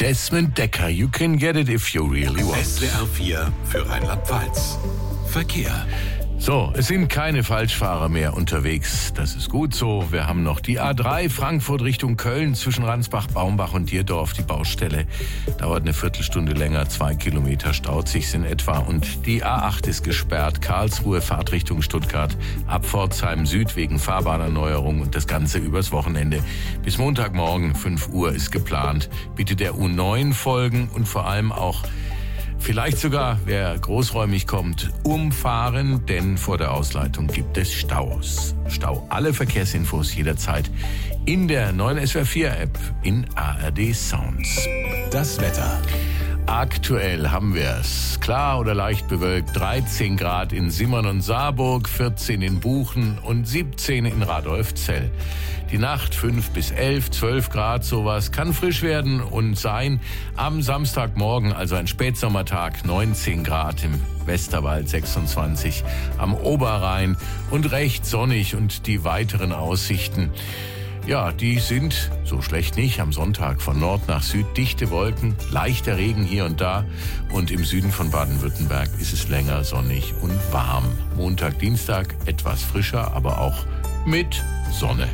Desmond Dekker, You Can Get It If You Really Want. SWR 4 für Rheinland-Pfalz. Verkehr. So, es sind keine Falschfahrer mehr unterwegs. Das ist gut so. Wir haben noch die A3 Frankfurt Richtung Köln zwischen Ransbach, Baumbach und Dierdorf. Die Baustelle dauert eine Viertelstunde länger. 2 Kilometer staut sich's in etwa. Und die A8 ist gesperrt. Karlsruhe Fahrtrichtung Stuttgart ab Pforzheim Süd wegen Fahrbahnerneuerung und das Ganze übers Wochenende. Bis Montagmorgen 5 Uhr ist geplant. Bitte der U9 folgen und vor allem auch vielleicht sogar, wer großräumig kommt, umfahren, denn vor der Ausleitung gibt es Staus. Alle Verkehrsinfos jederzeit in der neuen SWR 4 App in ARD Sounds. Das Wetter. Aktuell haben wir es. Klar oder leicht bewölkt. 13 Grad in Simmern und Saarburg, 14 in Buchen und 17 in Radolfzell. Die Nacht 5 bis 11, 12 Grad, sowas. Kann frisch werden und sein. Am Samstagmorgen, also ein Spätsommertag, 19 Grad im Westerwald, 26 am Oberrhein und recht sonnig und die weiteren Aussichten. Ja, die sind so schlecht nicht. Am Sonntag von Nord nach Süd dichte Wolken, leichter Regen hier und da. Und im Süden von Baden-Württemberg ist es länger sonnig und warm. Montag, Dienstag etwas frischer, aber auch mit Sonne.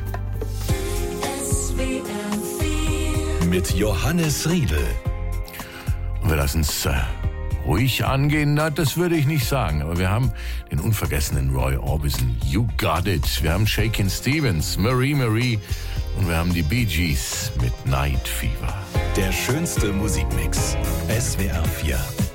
Mit Johannes Riedl. Und wir lassen es ruhig angehen, na, das würde ich nicht sagen. Aber wir haben den unvergessenen Roy Orbison, You Got It. Wir haben Shakin' Stevens, Marie Marie. Und wir haben die Bee Gees mit Night Fever. Der schönste Musikmix. SWR 4.